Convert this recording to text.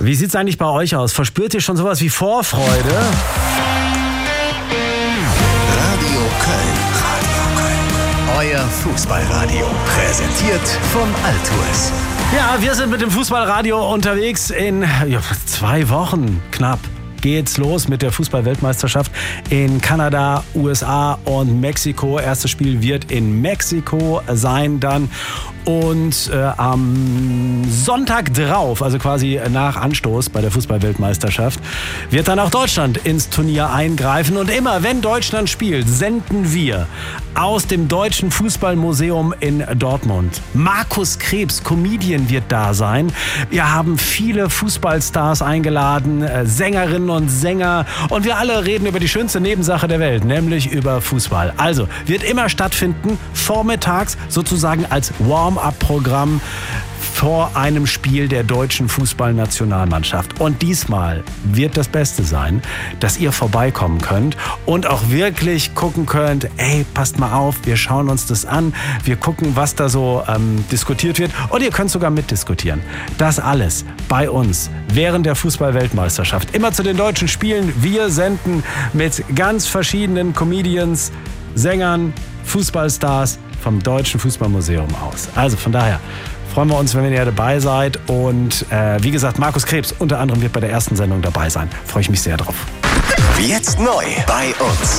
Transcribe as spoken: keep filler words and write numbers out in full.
Wie sieht's eigentlich bei euch aus? Verspürt ihr schon sowas wie Vorfreude? Radio Köln. Radio Köln. Euer Fußballradio. Präsentiert von Altours. Ja, wir sind mit dem Fußballradio unterwegs. In ja, zwei Wochen knapp geht's los mit der Fußball-Weltmeisterschaft in Kanada, U S A und Mexiko. Erstes Spiel wird in Mexiko sein dann. Und äh, am Sonntag drauf, also quasi nach Anstoß bei der Fußball-Weltmeisterschaft, wird dann auch Deutschland ins Turnier eingreifen. Und immer, wenn Deutschland spielt, senden wir aus dem Deutschen Fußballmuseum in Dortmund. Markus Krebs, Comedian, wird da sein. Wir haben viele Fußballstars eingeladen, äh, Sängerinnen und Sänger. Und wir alle reden über die schönste Nebensache der Welt, nämlich über Fußball. Also, wird immer stattfinden, vormittags sozusagen als Warm-up-Programm vor einem Spiel der deutschen Fußballnationalmannschaft. Und diesmal wird das Beste sein, dass ihr vorbeikommen könnt und auch wirklich gucken könnt, ey, passt mal auf, wir schauen uns das an, wir gucken, was da so ähm, diskutiert wird und ihr könnt sogar mitdiskutieren. Das alles bei uns während der Fußball-Weltmeisterschaft. Immer zu den deutschen Spielen. Wir senden mit ganz verschiedenen Comedians, Sängern, Fußballstars vom Deutschen Fußballmuseum aus. Also von daher freuen wir uns, wenn ihr dabei seid. Und äh, wie gesagt, Markus Krebs unter anderem wird bei der ersten Sendung dabei sein. Freue ich mich sehr drauf. Jetzt neu bei uns.